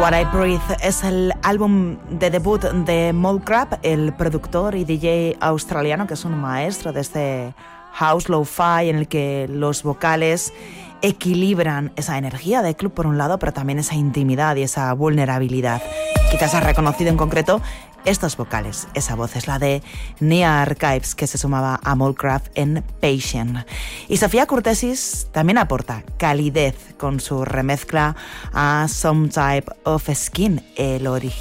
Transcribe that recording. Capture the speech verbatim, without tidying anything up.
What I Breathe es el álbum de debut de Molecrap, el productor y D J australiano que es un maestro de este house lo-fi en el que los vocales equilibran esa energía de club por un lado, pero también esa intimidad y esa vulnerabilidad. Quizás has reconocido en concreto estos vocales. Esa voz es la de Nia Archives, que se sumaba a Molecrap en Patient. Y Sofía Curtesis también aporta calidez con su remezcla a Some Type of Skin, el original.